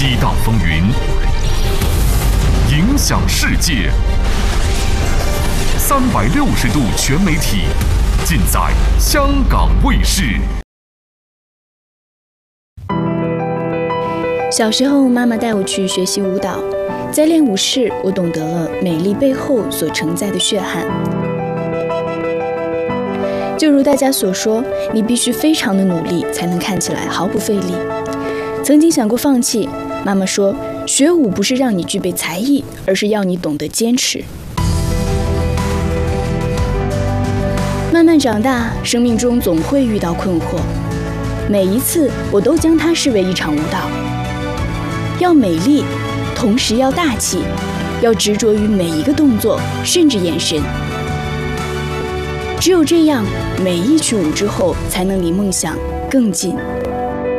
激荡风云，影响世界。360度全媒体，尽在香港卫视。 小时候，妈妈带我去学习舞蹈，在练舞室，我懂得了美丽背后所承载的血汗。就如大家所说，你必须非常的努力，才能看起来毫不费力。曾经想过放弃，妈妈说，学舞不是让你具备才艺，而是要你懂得坚持。慢慢长大，生命中总会遇到困惑，每一次我都将它视为一场舞蹈。要美丽，同时要大气，要执着于每一个动作，甚至眼神。只有这样，每一曲舞之后，才能离梦想更近。